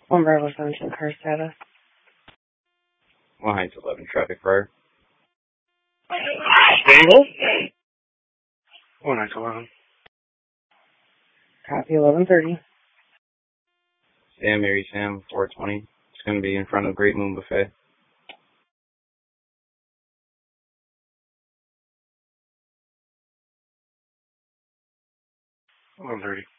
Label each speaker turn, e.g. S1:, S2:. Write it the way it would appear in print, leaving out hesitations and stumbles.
S1: One Bravo 17 car status.
S2: 1 Heights 11 traffic fire.
S3: Stable. 1 Heights 11.
S1: Copy 1130.
S2: Sam, Mary Sam, 420. It's going to be in front of Great Moon Buffet.
S3: 130.